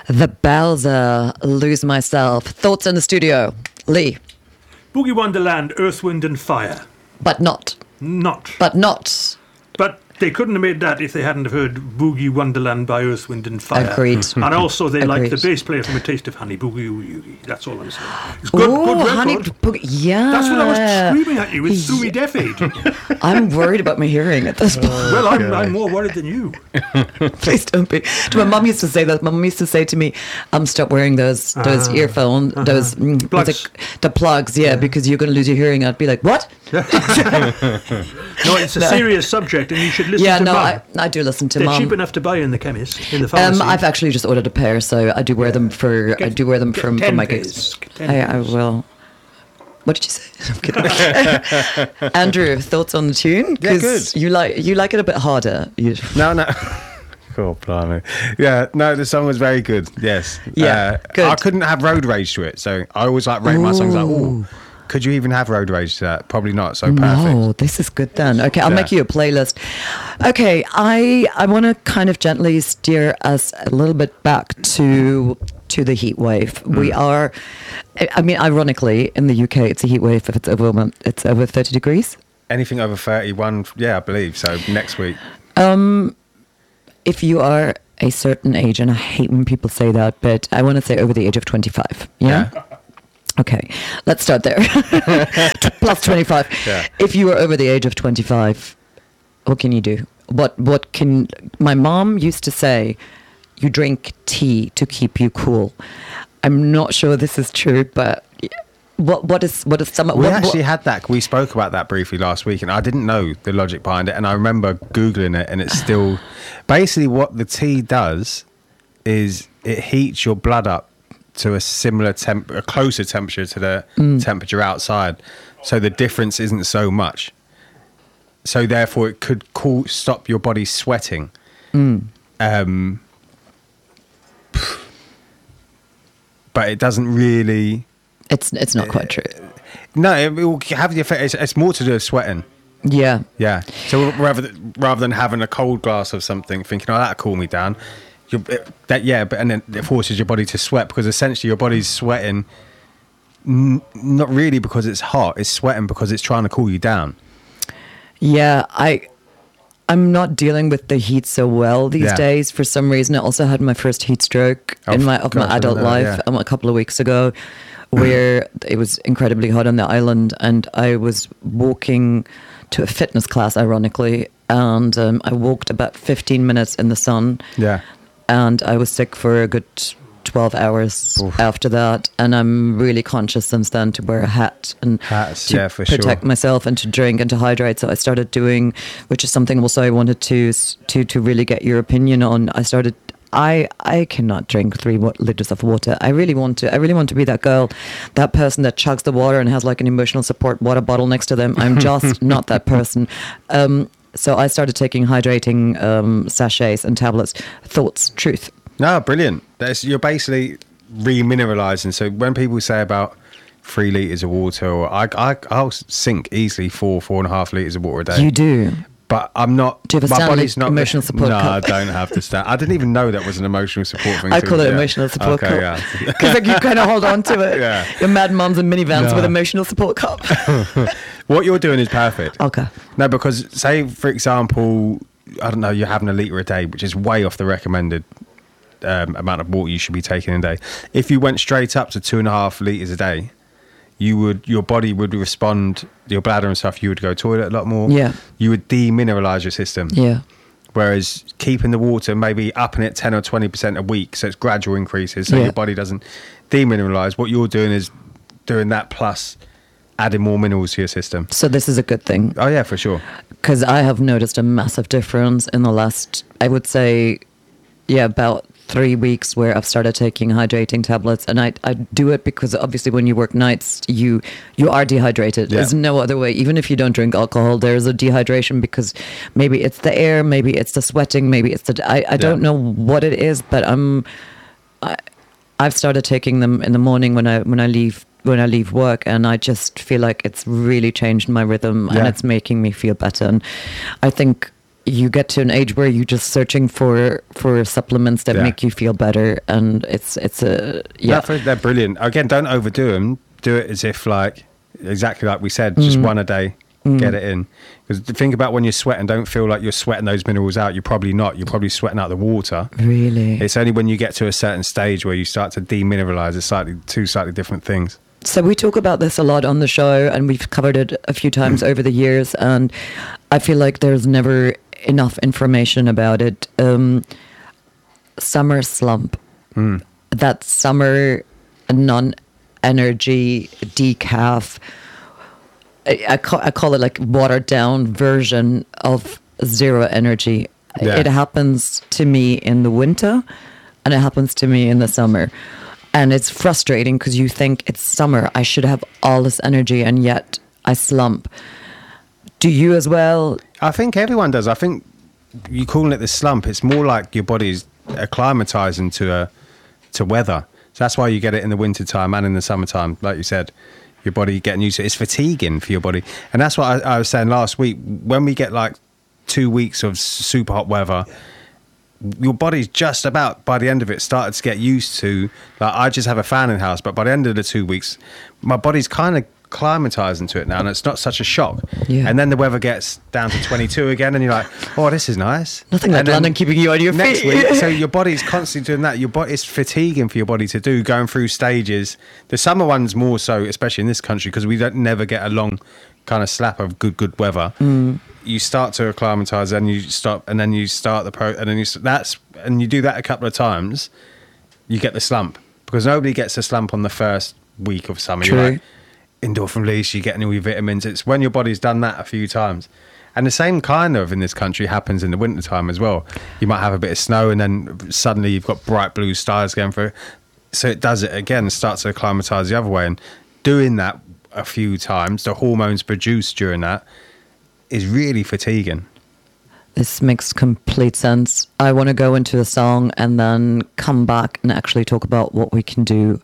The Bowser, Lose Myself. Thoughts in the studio? Lee. Boogie Wonderland, Earth, Wind and Fire. But not. Not. But not. But they couldn't have made that if they hadn't have heard Boogie Wonderland by Earth, Wind and Fire. Agreed. And also they like Agreed. the bass player from A Taste of Honey, Boogie Woogie. That's all I'm saying. It's good record. Honey Boogie. Yeah. That's what I was screaming at you. It's through me deaf aid. I'm worried about my hearing at this point. Well, I'm more worried than you. Please don't be. My mum used to say that. My mum used to say to me, "Stop wearing those earphones, those Plugs. the plugs, yeah, because you're going to lose your hearing." I'd be like, "What?" No, it's a serious subject, and you should listen to Mum. I do listen to They're Mum. cheap enough to buy in the chemist, in the pharmacy. I've actually just ordered a pair, so I do wear them for. I do wear them from my gigs. I will. What did you say? I'm kidding. Andrew, thoughts on the tune? Yeah, good. You like it a bit harder. No. Oh, blimey. Yeah, no, the song was very good. Yes. Yeah, good. I couldn't have road rage to it, so I always rate my songs like, oh, could you even have road rage to that? Probably not. So perfect. No, this is good then. Okay, I'll make you a playlist. Okay, I want to kind of gently steer us a little bit back to the heat wave. We are, I mean, ironically, in the UK, it's a heat wave if it's over 30 degrees. Anything over 31, yeah, I believe so. Next week. If you are a certain age, and I hate when people say that, but I want to say over the age of 25. Yeah. Okay, let's start there. Plus 25. Yeah. If you are over the age of 25, what can you do? What can... My mom used to say, you drink tea to keep you cool. I'm not sure this is true, but what is some... We actually had that. We spoke about that briefly last week, and I didn't know the logic behind it, and I remember Googling it, and it's still... Basically, what the tea does is it heats your blood up to a similar a closer temperature to the temperature outside, so the difference isn't so much. So therefore, it could stop your body sweating. But it doesn't really. It's not quite true. No, it will have the effect. It's more to do with sweating. Yeah. Yeah. So rather than having a cold glass of something, thinking, "Oh, that'll cool me down." And then it forces your body to sweat, because essentially your body's sweating not really because it's hot, it's sweating because it's trying to cool you down. Yeah, I'm not dealing with the heat so well these days for some reason. I also had my first heat stroke in my adult life a couple of weeks ago, where it was incredibly hot on the island, and I was walking to a fitness class, ironically, and I walked about 15 minutes in the sun. Yeah. And I was sick for a good 12 hours after that. And I'm really conscious since then to wear a hat and to protect myself and to drink and to hydrate. So I started doing, which is something also I wanted to really get your opinion on. I cannot drink 3 liters of water. I really want to be that girl, that person that chugs the water and has like an emotional support water bottle next to them. I'm just not that person. So I started taking hydrating sachets and tablets. Thoughts, truth? No, brilliant. You're basically remineralizing. So when people say about 3 liters of water, or I'll sink easily 4.5 liters of water a day. You do. But I'm not. Do you have a Stanley emotional support cup? No, I don't have the Stanley. I didn't even know that was an emotional support thing. I call it emotional support cup. Yeah. Because you kind of hold on to it. Yeah. Your mad mums and minivans with emotional support cup. What you're doing is perfect. Okay. No, because say, for example, I don't know, you're having a litre a day, which is way off the recommended amount of water you should be taking a day. If you went straight up to 2.5 litres a day, your body would respond, your bladder and stuff, you would go toilet a lot more. Yeah. You would demineralise your system. Yeah. Whereas keeping the water maybe upping it 10 or 20% a week, so it's gradual increases, so your body doesn't demineralise. What you're doing is doing that plus adding more minerals to your system. So this is a good thing. Oh yeah, for sure. Because I have noticed a massive difference in the last, I would say, about 3 weeks where I've started taking hydrating tablets, and I do it because obviously when you work nights you are dehydrated. There's no other way. Even if you don't drink alcohol, there's a dehydration because maybe it's the air, maybe it's the sweating, maybe it's the I don't know what it is, but I've started taking them in the morning when I leave work, and I just feel like it's really changed my rhythm and it's making me feel better. And I think you get to an age where you're just searching for supplements that make you feel better, and it's a they're brilliant. Again, don't overdo them. Do it as if exactly like we said, just one a day. Get it in, because think about when you're sweating, don't feel like you're sweating those minerals out. You're probably not. You're probably sweating out the water. Really, it's only when you get to a certain stage where you start to demineralize. It's two slightly different things. So we talk about this a lot on the show, and we've covered it a few times over the years, and I feel like there's never enough information about it. Summer slump, that summer non-energy decaf. I call it like watered down version of zero energy. It happens to me in the winter, and it happens to me in the summer. And it's frustrating because you think it's summer, I should have all this energy, and yet I slump. Do you as well? I think everyone does. I think you calling it the slump, it's more like your body's acclimatizing to weather. So that's why you get it in the winter time and in the summertime, like you said. Your body getting used to it. It's fatiguing for your body. And that's what I was saying last week. When we get 2 weeks of super hot weather, your body's just about, by the end of it, started to get used to, I just have a fan in the house, but by the end of the 2 weeks, my body's kind of climatizing to it now, and it's not such a shock. Yeah. And then the weather gets down to 22 again, and you're like, oh, this is nice. Nothing like London keeping you on your feet. Week, so your body's constantly doing that. It's fatiguing for your body to do, going through stages. The summer ones more so, especially in this country, because we never get a long kind of slap of good weather. You start to acclimatize, and you stop, and then you start and you do that a couple of times, you get the slump, because nobody gets a slump on the first week of summer. True. You're like, endorphin release, you're getting all your vitamins. It's when your body's done that a few times. And the same kind of in this country happens in the winter time as well. You might have a bit of snow, and then suddenly you've got bright blue skies going through. So it does it again, starts to acclimatise the other way. And doing that a few times, the hormones produced during that is really fatiguing. This makes complete sense. I want to go into a song and then come back and actually talk about what we can do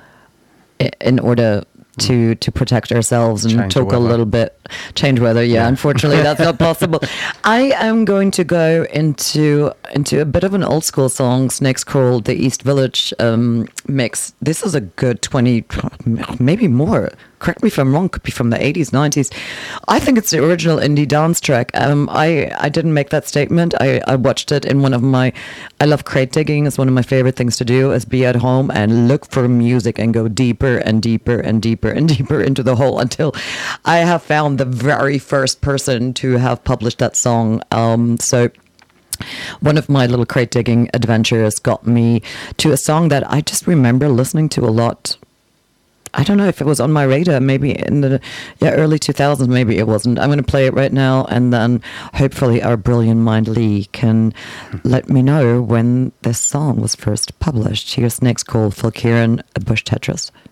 in order to protect ourselves and change talk a little bit. Change weather, yeah. Unfortunately, that's not possible. I am going to go into a bit of an old school song, Snakes Crawl, the East Village mix. This is a good 20, maybe more. Correct me if I'm wrong, could be from the 80s, 90s. I think it's the original indie dance track. I didn't make that statement. I watched it in one of my... I love crate digging. It's one of my favorite things to do, is be at home and look for music and go deeper and deeper and deeper and deeper into the hole until I have found the very first person to have published that song. So one of my little crate digging adventures got me to a song that I just remember listening to a lot. I don't know if it was on my radar, maybe in the early 2000s, maybe it wasn't. I'm going to play it right now, and then hopefully our brilliant mind Lee can let me know when this song was first published. Here's Snakes Crawl, Phil Kieran, Bush Tetris.